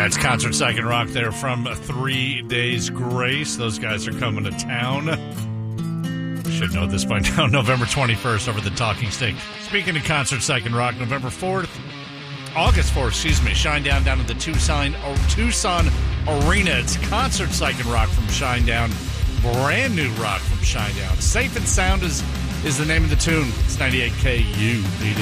Yeah, it's Concert Psych and Rock there from 3 Days Grace. Those guys are coming to town. Should know this by now. November 21st over the Talking Stick. Speaking of Concert Psych and Rock, August 4th, Shinedown down at the Tucson Arena. It's Concert Psych and Rock from Shinedown. Brand new rock from Shinedown. Safe and Sound is the name of the tune. It's 98 KUPD.